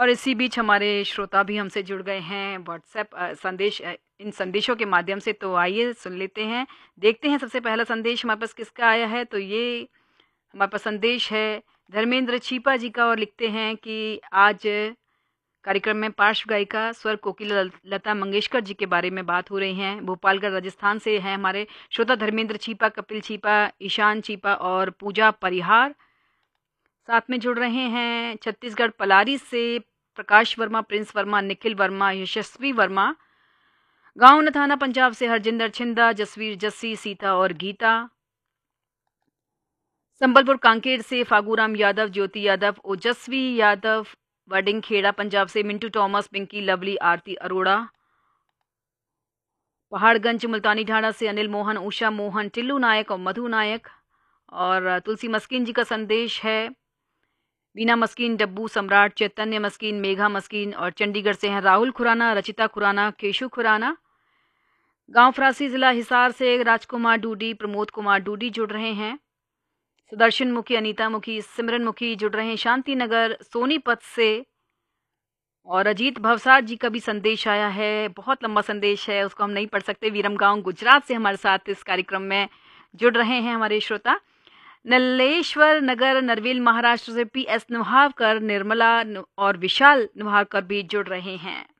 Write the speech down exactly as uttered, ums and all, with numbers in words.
और इसी बीच हमारे श्रोता भी हमसे जुड़ गए हैं व्हाट्सएप संदेश अ, इन संदेशों के माध्यम से। तो आइए सुन लेते हैं, देखते हैं सबसे पहला संदेश हमारे पास किसका आया है। तो ये हमारे पास संदेश है धर्मेंद्र छीपा जी का, और लिखते हैं कि आज कार्यक्रम में पार्श्व गायिका स्वर कोकिला लल- लता मंगेशकर जी के बारे में बात हो रही है। भोपालगढ़ राजस्थान से हैं हमारे श्रोता धर्मेंद्र छीपा, कपिल छीपा, ईशान छीपा और पूजा परिहार। साथ में जुड़ रहे हैं छत्तीसगढ़ पलारी से प्रकाश वर्मा, प्रिंस वर्मा, निखिल वर्मा, यशस्वी वर्मा। गांव नथाना पंजाब से हरजिंदर छिंदा, जसवीर जस्सी, सीता और गीता। संबलपुर कांकेर से फागूराम यादव, ज्योति यादव, ओजस्वी यादव। वर्डिंग खेड़ा पंजाब से मिंटू टॉमस, पिंकी, लवली, आरती अरोड़ा। पहाड़गंज मुल्तानी ढाणा से अनिल मोहन, उषा मोहन, टिल्लू नायक और मधु नायक। और तुलसी मस्किन जी का संदेश है बीना मस्किन, डब्बू सम्राट, चैतन्य मस्किन, मेघा मस्किन। और चंडीगढ़ से हैं राहुल खुराना, रचिता खुराना, केशु खुराना। गांव फरासी जिला हिसार से राजकुमार डूडी, प्रमोद कुमार डूडी जुड़ रहे हैं। सुदर्शन मुखी, अनीता मुखी, सिमरन मुखी जुड़ रहे हैं शांति नगर सोनीपत से। और अजीत भवसार जी का भी संदेश आया है, बहुत लंबा संदेश है, उसको हम नहीं पढ़ सकते। विरमगांव गुजरात से हमारे साथ इस कार्यक्रम में जुड़ रहे हैं हमारे श्रोता। नल्लेश्वर नगर नरवेल महाराष्ट्र से पी एस नुहावकर, निर्मला नु- और विशाल नुहावकर भी जुड़ रहे हैं।